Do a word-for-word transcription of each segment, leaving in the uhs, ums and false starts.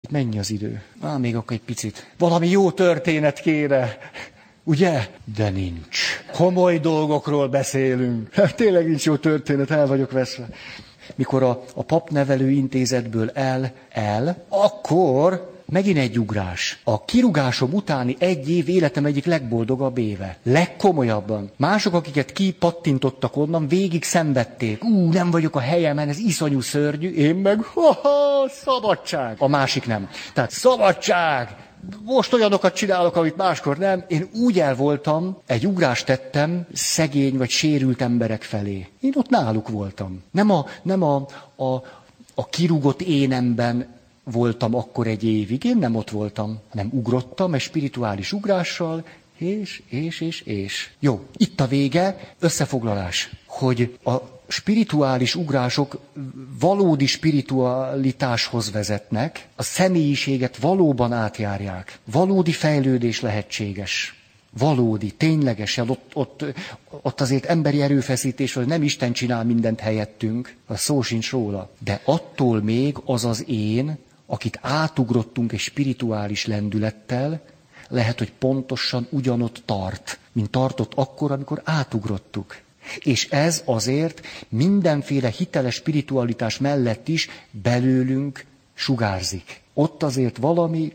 Mennyi az idő? Á, még akkor egy picit. Valami jó történet kéne. Ugye? De nincs. Komoly dolgokról beszélünk. Hát tényleg nincs jó történet, el vagyok veszve. Mikor a, a papnevelő intézetből el, el, akkor megint egy ugrás. A kirúgásom utáni egy év életem egyik legboldogabb éve. Legkomolyabban. Mások, akiket kipattintottak onnan, végig szenvedték. Ú, nem vagyok a helyemen, ez iszonyú szörnyű. Én meg, ha-ha, szabadság. A másik nem. Tehát szabadság. Most olyanokat csinálok, amit máskor nem. Én úgy el voltam, egy ugrást tettem szegény vagy sérült emberek felé. Én ott náluk voltam. Nem a, nem a, a, a kirúgott énemben voltam akkor egy évig. Én nem ott voltam, hanem ugrottam egy spirituális ugrással, és, és, és, és. Jó, itt a vége, összefoglalás, hogy a spirituális ugrások valódi spiritualitáshoz vezetnek, a személyiséget valóban átjárják. Valódi fejlődés lehetséges. Valódi, ténylegesen, ott, ott, ott azért emberi erőfeszítés, hogy nem Isten csinál mindent helyettünk, a szó sincs róla. De attól még az az én, akit átugrottunk egy spirituális lendülettel, lehet, hogy pontosan ugyanott tart, mint tartott akkor, amikor átugrottuk. És ez azért mindenféle hiteles spiritualitás mellett is belőlünk sugárzik. Ott azért valami...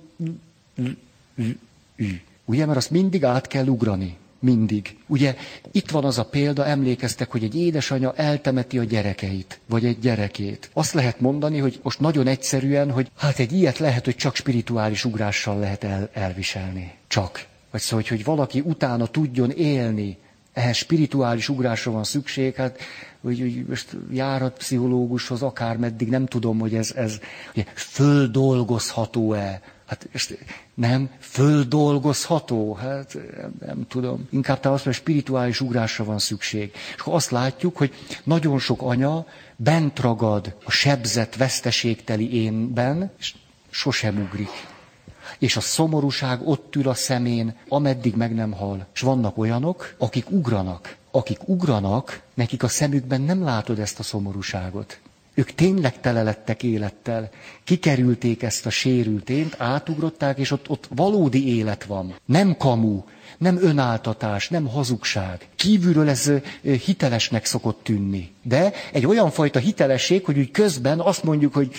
Ugye, mert azt mindig át kell ugrani. Mindig. Ugye, itt van az a példa, emlékeztek, hogy egy édesanya eltemeti a gyerekeit, vagy egy gyerekét. Azt lehet mondani, hogy most nagyon egyszerűen, hogy hát egy ilyet lehet, hogy csak spirituális ugrással lehet el, elviselni. Csak. Vagy szóval, hogy valaki utána tudjon élni. Ehhez spirituális ugrásra van szükség, hát hogy, hogy most járhat pszichológushoz akármeddig, nem tudom, hogy ez, ez ugye, földolgozható-e. Hát nem, földolgozható, hát nem, nem tudom. Inkább te azt mondja, spirituális ugrásra van szükség. És akkor azt látjuk, hogy nagyon sok anya bent ragad a sebzett, veszteségteli énben, és sosem ugrik. És a szomorúság ott ül a szemén, ameddig meg nem hal. És vannak olyanok, akik ugranak. Akik ugranak, nekik a szemükben nem látod ezt a szomorúságot. Ők tényleg tele lettek élettel. Kikerülték ezt a sérült ént, átugrották, és ott, ott valódi élet van. Nem kamu, nem önáltatás, nem hazugság. Kívülről ez hitelesnek szokott tűnni. De egy olyan fajta hitelesség, hogy úgy közben azt mondjuk, hogy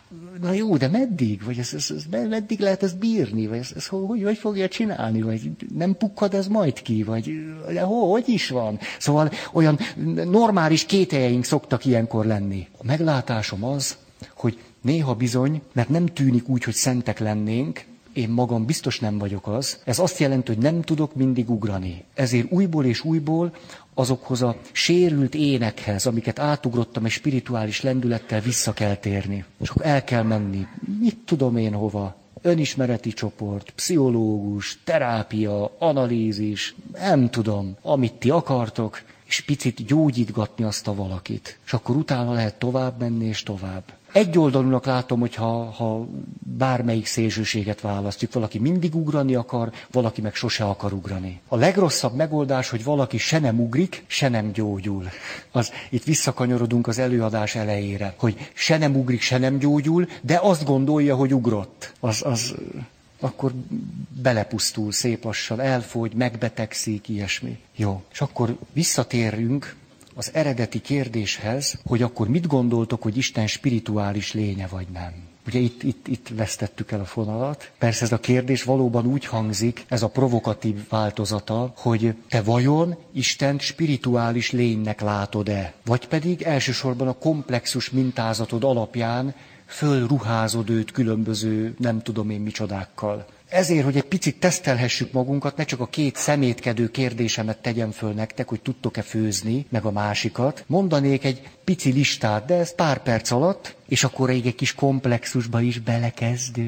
na jó, de meddig? Vagy ez, ez, ez, meddig lehet ezt bírni? Vagy ez, ez hogy, hogy fogja csinálni? Vagy nem pukkad ez majd ki? Vagy de ho, hogy is van? Szóval olyan normális kételjeink szoktak ilyenkor lenni. A meglátásom az, hogy néha bizony, mert nem tűnik úgy, hogy szentek lennénk, én magam biztos nem vagyok az. Ez azt jelenti, hogy nem tudok mindig ugrani. Ezért újból és újból azokhoz a sérült énekhez, amiket átugrottam egy spirituális lendülettel, vissza kell térni. És akkor el kell menni. Mit tudom én hova? Önismereti csoport, pszichológus, terápia, analízis, nem tudom, amit ti akartok, és picit gyógyítgatni azt a valakit. És akkor utána lehet tovább menni és tovább. Egy oldalúnak látom, hogy ha, ha bármelyik szélsőséget választjuk, valaki mindig ugrani akar, valaki meg sose akar ugrani. A legrosszabb megoldás, hogy valaki se nem ugrik, se nem gyógyul. Az, itt visszakanyarodunk az előadás elejére, hogy se nem ugrik, se nem gyógyul, de azt gondolja, hogy ugrott. Az, az, akkor belepusztul szép lassan, elfogy, megbetegszik, ilyesmi. Jó, és akkor visszatérünk az eredeti kérdéshez, hogy akkor mit gondoltok, hogy Isten spirituális lénye vagy nem. Ugye itt, itt, itt vesztettük el a fonalat. Persze ez a kérdés valóban úgy hangzik, ez a provokatív változata, hogy te vajon Istent spirituális lénynek látod-e? Vagy pedig elsősorban a komplexus mintázatod alapján fölruházod őt különböző nem tudom én micsodákkal. Ezért, hogy egy picit tesztelhessük magunkat, ne csak a két szemétkedő kérdésemet tegyem föl nektek, hogy tudtok-e főzni, meg a másikat. Mondanék egy pici listát, de ez pár perc alatt, és akkor egy, egy kis komplexusba is belekezdünk.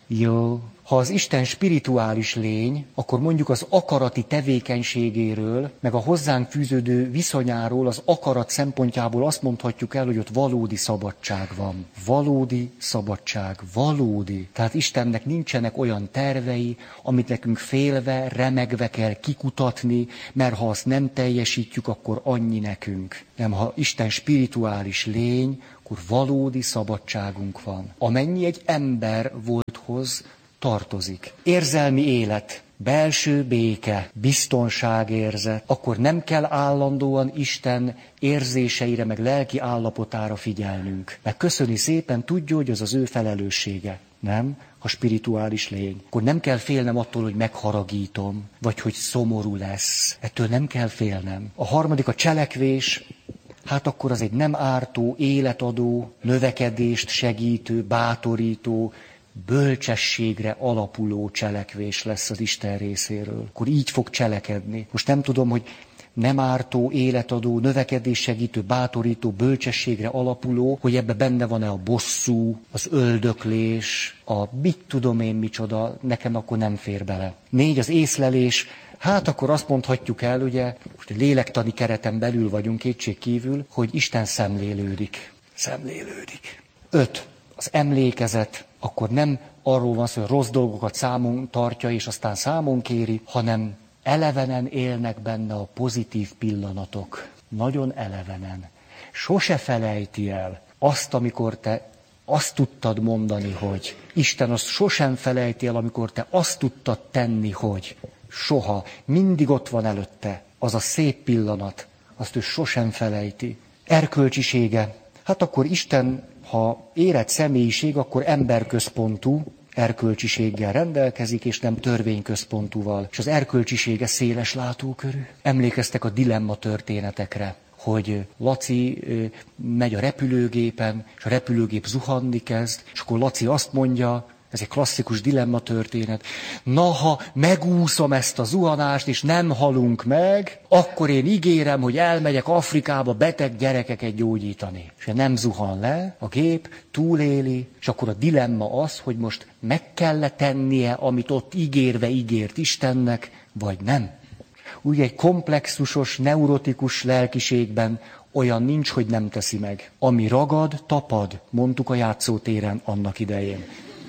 Jó. Ha az Isten spirituális lény, akkor mondjuk az akarati tevékenységéről, meg a hozzánk fűződő viszonyáról, az akarat szempontjából azt mondhatjuk el, hogy ott valódi szabadság van. Valódi szabadság. Valódi. Tehát Istennek nincsenek olyan tervei, amit nekünk félve, remegve kell kikutatni, mert ha azt nem teljesítjük, akkor annyi nekünk. Nem, ha Isten spirituális lény, akkor valódi szabadságunk van. Amennyi egy ember volthoz tartozik. Érzelmi élet, belső béke, biztonságérzet, akkor nem kell állandóan Isten érzéseire, meg lelki állapotára figyelnünk. Meg köszöni szépen, tudja, hogy az az ő felelőssége. Nem? A spirituális lény. Akkor nem kell félnem attól, hogy megharagítom, vagy hogy szomorú lesz. Ettől nem kell félnem. A harmadik a cselekvés. Hát akkor az egy nem ártó, életadó, növekedést segítő, bátorító, bölcsességre alapuló cselekvés lesz az Isten részéről. Akkor így fog cselekedni. Most nem tudom, hogy nem ártó, életadó, növekedés segítő, bátorító, bölcsességre alapuló, hogy ebbe benne van-e a bosszú, az öldöklés, a mit tudom én micsoda, nekem akkor nem fér bele. Négy, az észlelés. Hát akkor azt mondhatjuk el, ugye, most a lélektani kereten belül vagyunk kétség kívül, hogy Isten szemlélődik. Szemlélődik. Öt, az emlékezet. Akkor nem arról van szó, hogy rossz dolgokat számon tartja, és aztán számon kéri, hanem elevenen élnek benne a pozitív pillanatok. Nagyon elevenen. Sose felejti el azt, amikor te azt tudtad mondani, hogy Isten azt sosem felejti el, amikor te azt tudtad tenni, hogy soha. Mindig ott van előtte az a szép pillanat, azt ő sosem felejti. Erkölcsisége. Hát akkor Isten, ha érett személyiség, akkor emberközpontú erkölcsiséggel rendelkezik, és nem törvényközpontúval. És az erkölcsisége széles látókörű. Emlékeztek a dilemma történetekre, hogy Laci megy a repülőgépen, és a repülőgép zuhanni kezd, és akkor Laci azt mondja, ez egy klasszikus dilemma történet, na ha megúszom ezt a zuhanást, és nem halunk meg, akkor én ígérem, hogy elmegyek Afrikába beteg gyerekeket gyógyítani. És nem zuhan le, a gép túléli, és akkor a dilemma az, hogy most meg kell tennie, amit ott ígérve ígért Istennek, vagy nem. Úgy egy komplexusos, neurotikus lelkiségben olyan nincs, hogy nem teszi meg. Ami ragad, tapad, mondtuk a játszótéren annak idején.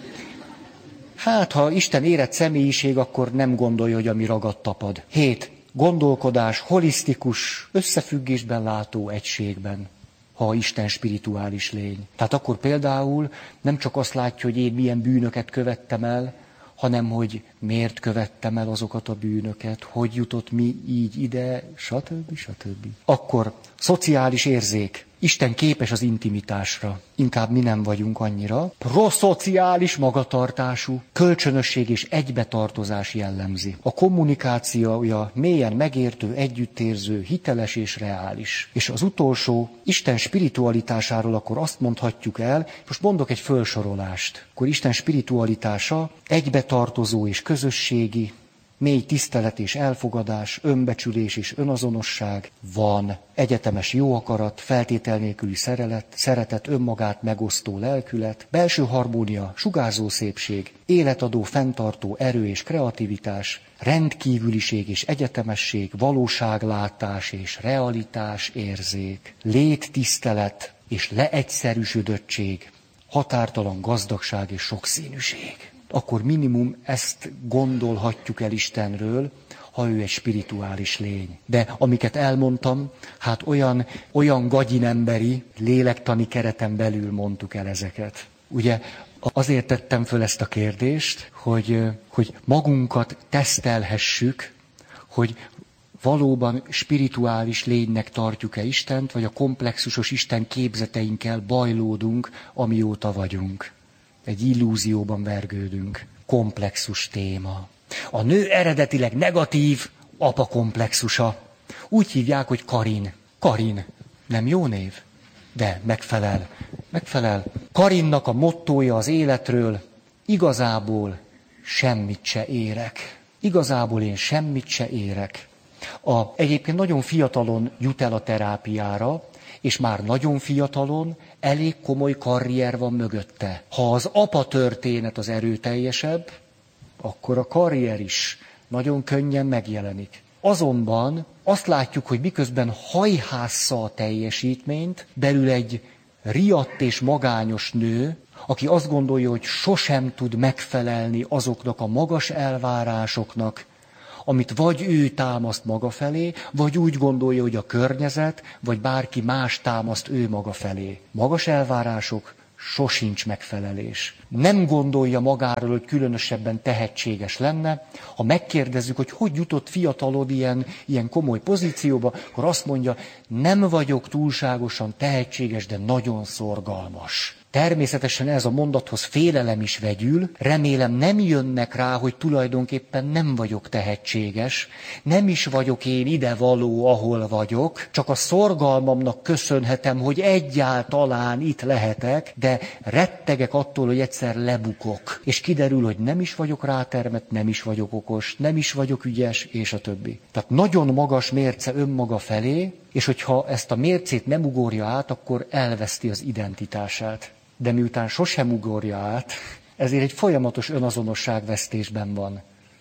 Hát, ha Isten érett személyiség, akkor nem gondolja, hogy ami ragad, tapad. Hét. Gondolkodás, holisztikus, összefüggésben látó egységben, ha Isten spirituális lény. Tehát akkor például nem csak azt látja, hogy én milyen bűnöket követtem el, hanem hogy miért követtem el azokat a bűnöket, hogy jutott mi így ide, stb. stb. Akkor szociális érzék. Isten képes az intimitásra. Inkább mi nem vagyunk annyira. Proszociális magatartású, kölcsönösség és egybetartozás jellemzi. A kommunikációja mélyen megértő, együttérző, hiteles és reális. És az utolsó, Isten spiritualitásáról akkor azt mondhatjuk el, most mondok egy fölsorolást. Akkor Isten spiritualitása egybetartozó és közösségi, mély tisztelet és elfogadás, önbecsülés és önazonosság van, egyetemes jó akarat, feltétel nélküli szerelet, szeretet, önmagát megosztó lelkület, belső harmónia, sugárzó szépség, életadó, fenntartó erő és kreativitás, rendkívüliség és egyetemesség, valóságlátás és realitás érzék, léttisztelet és leegyszerűsödöttség, határtalan gazdagság és sokszínűség. Akkor minimum ezt gondolhatjuk el Istenről, ha ő egy spirituális lény. De amiket elmondtam, hát olyan, olyan gagyinemberi, lélektani kereten belül mondtuk el ezeket. Ugye azért tettem föl ezt a kérdést, hogy, hogy magunkat tesztelhessük, hogy valóban spirituális lénynek tartjuk-e Istent, vagy a komplexusos Isten képzeteinkkel bajlódunk, amióta vagyunk. Egy illúzióban vergődünk. Komplexus téma. A nő eredetileg negatív, apa komplexusa. Úgy hívják, hogy Karin. Karin. Nem jó név? De megfelel. Megfelel. Karinnak a mottója az életről, igazából semmit se érek. Igazából én semmit se érek. A, egyébként nagyon fiatalon jut el a terápiára, és már nagyon fiatalon elég komoly karrier van mögötte. Ha az apa történet az erőteljesebb, akkor a karrier is nagyon könnyen megjelenik. Azonban azt látjuk, hogy miközben hajhásza a teljesítményt, belül egy riadt és magányos nő, aki azt gondolja, hogy sosem tud megfelelni azoknak a magas elvárásoknak, amit vagy ő támaszt maga felé, vagy úgy gondolja, hogy a környezet, vagy bárki más támaszt ő maga felé. Magas elvárások, sosincs megfelelés. Nem gondolja magáról, hogy különösebben tehetséges lenne. Ha megkérdezzük, hogy hogy jutott fiatalod ilyen, ilyen komoly pozícióba, akkor azt mondja, nem vagyok túlságosan tehetséges, de nagyon szorgalmas. Természetesen ez a mondathoz félelem is vegyül, remélem nem jönnek rá, hogy tulajdonképpen nem vagyok tehetséges, nem is vagyok én idevaló, ahol vagyok, csak a szorgalmamnak köszönhetem, hogy egyáltalán itt lehetek, de rettegek attól, hogy egyszer lebukok. És kiderül, hogy nem is vagyok rátermett, nem is vagyok okos, nem is vagyok ügyes, és a többi. Tehát nagyon magas mérce önmaga felé, és hogyha ezt a mércét nem ugorja át, akkor elveszti az identitását. De miután sosem ugorja át, ezért egy folyamatos önazonosságvesztésben van.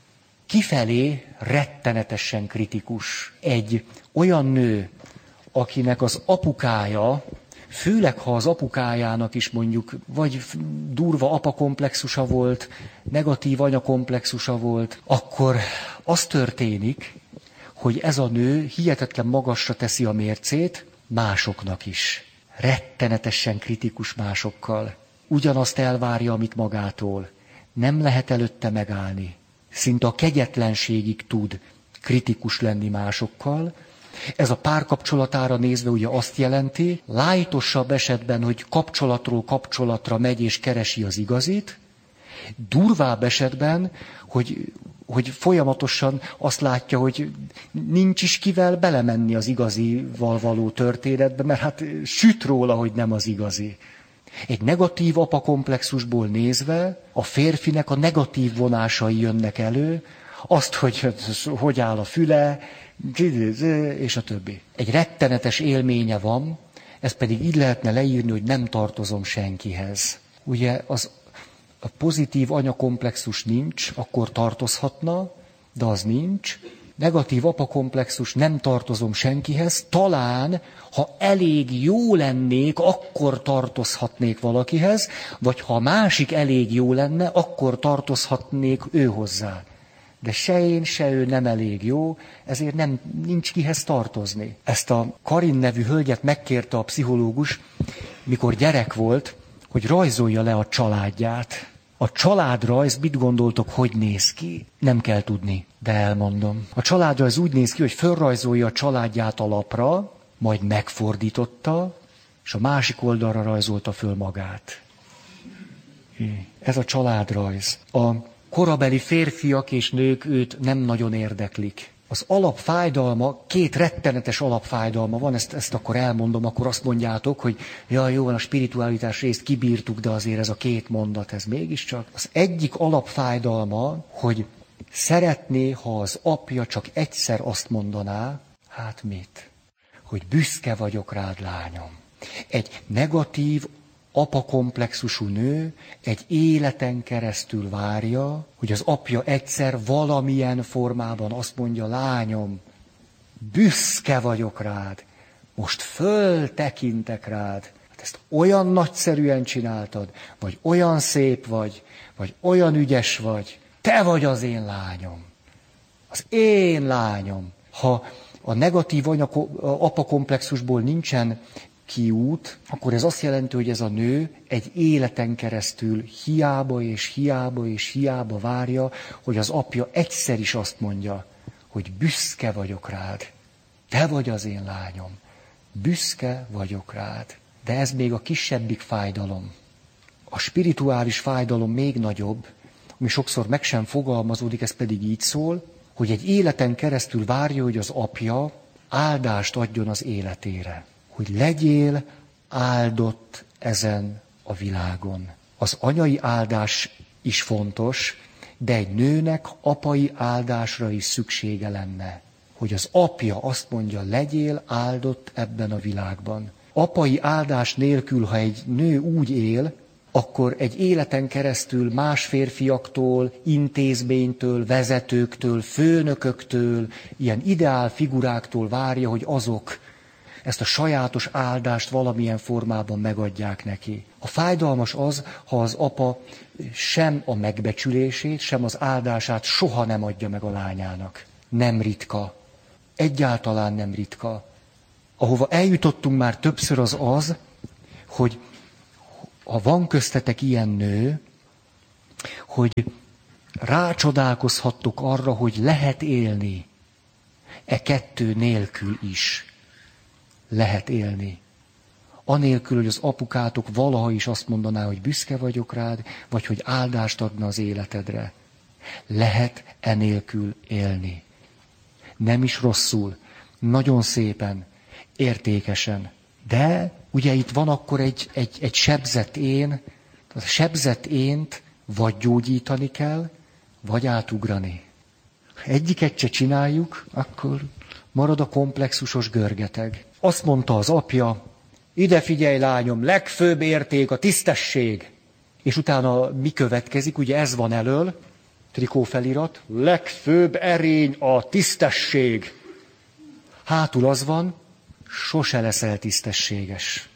Kifelé rettenetesen kritikus. Egy olyan nő, akinek az apukája, főleg ha az apukájának is mondjuk vagy durva apakomplexusa volt, negatív anyakomplexusa volt, akkor az történik, hogy ez a nő hihetetlen magasra teszi a mércét másoknak is. Rettenetesen kritikus másokkal. Ugyanazt elvárja, amit magától. Nem lehet előtte megállni. Szinte a kegyetlenségig tud kritikus lenni másokkal. Ez a párkapcsolatára nézve ugye azt jelenti, lájtosabb esetben, hogy kapcsolatról kapcsolatra megy és keresi az igazit, durvább esetben, hogy, hogy folyamatosan azt látja, hogy nincs is kivel belemenni az igazival való történetbe, mert hát süt róla, hogy nem az igazi. Egy negatív apakomplexusból nézve a férfinek a negatív vonásai jönnek elő, azt, hogy hogy áll a füle, és a többi. Egy rettenetes élménye van, ezt pedig így lehetne leírni, hogy nem tartozom senkihez. Ugye az a pozitív anyakomplexus nincs, akkor tartozhatna, de az nincs. Negatív apakomplexus, nem tartozom senkihez, talán, ha elég jó lennék, akkor tartozhatnék valakihez, vagy ha a másik elég jó lenne, akkor tartozhatnék ő hozzá. De se én, se ő nem elég jó, ezért nem, nincs kihez tartozni. Ezt a Karin nevű hölgyet megkérte a pszichológus, mikor gyerek volt, hogy rajzolja le a családját. A családrajz, mit gondoltok, hogy néz ki? Nem kell tudni, de elmondom. A családrajz úgy néz ki, hogy fölrajzolja a családját a lapra, majd megfordította, és a másik oldalra rajzolta föl magát. Ez a családrajz. A korabeli férfiak és nők őt nem nagyon érdeklik. Az alapfájdalma, két rettenetes alapfájdalma van, ezt, ezt akkor elmondom, akkor azt mondjátok, hogy jaj, jó van, a spiritualitás részt kibírtuk, de azért ez a két mondat, ez mégiscsak. Az egyik alapfájdalma, hogy szeretné, ha az apja csak egyszer azt mondaná, hát mit? Hogy büszke vagyok rád, lányom. Egy negatív, apakomplexusú nő egy életen keresztül várja, hogy az apja egyszer valamilyen formában azt mondja, lányom, büszke vagyok rád, most föltekintek rád, hát ezt olyan nagyszerűen csináltad, vagy olyan szép vagy, vagy olyan ügyes vagy, te vagy az én lányom, az én lányom. Ha a negatív apakomplexusból nincsen kiút, akkor ez azt jelenti, hogy ez a nő egy életen keresztül hiába és hiába és hiába várja, hogy az apja egyszer is azt mondja, hogy büszke vagyok rád. Te vagy az én lányom. Büszke vagyok rád. De ez még a kisebbik fájdalom. A spirituális fájdalom még nagyobb, ami sokszor meg sem fogalmazódik, ez pedig így szól, hogy egy életen keresztül várja, hogy az apja áldást adjon az életére. Hogy legyél áldott ezen a világon. Az anyai áldás is fontos, de egy nőnek apai áldásra is szüksége lenne. Hogy az apja azt mondja, legyél áldott ebben a világban. Apai áldás nélkül, ha egy nő úgy él, akkor egy életen keresztül más férfiaktól, intézménytől, vezetőktől, főnököktől, ilyen ideál figuráktól várja, hogy azok ezt a sajátos áldást valamilyen formában megadják neki. A fájdalmas az, ha az apa sem a megbecsülését, sem az áldását soha nem adja meg a lányának. Nem ritka. Egyáltalán nem ritka. Ahova eljutottunk már többször az az, hogy ha van köztetek ilyen nő, hogy rácsodálkozhattok arra, hogy lehet élni. E kettő nélkül is lehet élni. Anélkül, hogy az apukátok valaha is azt mondaná, hogy büszke vagyok rád, vagy hogy áldást adna az életedre. Lehet enélkül élni. Nem is rosszul, nagyon szépen, értékesen. De ugye itt van akkor egy, egy, egy sebzett én, a sebzett ént vagy gyógyítani kell, vagy átugrani. Ha egyiket se csináljuk, akkor marad a komplexusos görgeteg. Azt mondta az apja, ide figyelj lányom, legfőbb érték a tisztesség. És utána mi következik, ugye ez van elől, trikófelirat, legfőbb erény a tisztesség. Hátul az van, sose leszel tisztességes.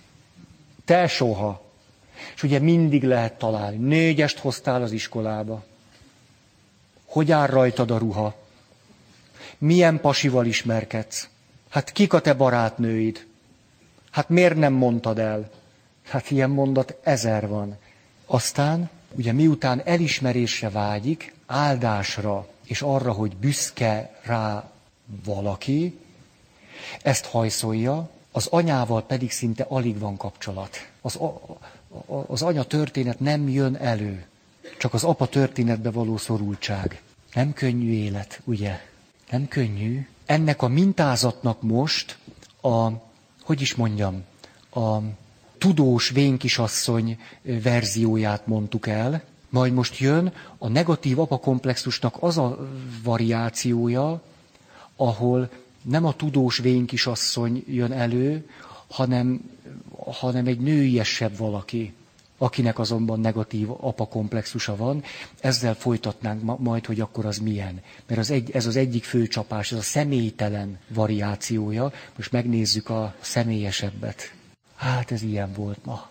Te soha. És ugye mindig lehet találni. Négyest hoztál az iskolába. Hogy áll rajtad a ruha? Milyen pasival ismerkedsz? Hát kik a te barátnőid? Hát miért nem mondtad el? Hát ilyen mondat ezer van. Aztán, ugye miután elismerésre vágyik, áldásra, és arra, hogy büszke rá valaki, ezt hajszolja, az anyával pedig szinte alig van kapcsolat. Az, a, a, az anya történet nem jön elő, csak az apa történetbe való szorultság. Nem könnyű élet, ugye? Nem könnyű. Ennek a mintázatnak most a, hogy is mondjam, a tudós vénkisasszony verzióját mondtuk el, majd most jön a negatív apakomplexusnak az a variációja, ahol nem a tudós vénkisasszony jön elő, hanem, hanem egy nőiesebb valaki, akinek azonban negatív apakomplexusa van. Ezzel folytatnánk majd, hogy akkor az milyen. Mert az egy, ez az egyik fő csapás, ez a személytelen variációja. Most megnézzük a személyesebbet. Hát ez ilyen volt ma.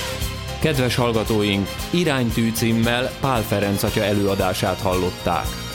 Kedves hallgatóink, Iránytű címmel Pál Ferenc atya előadását hallották.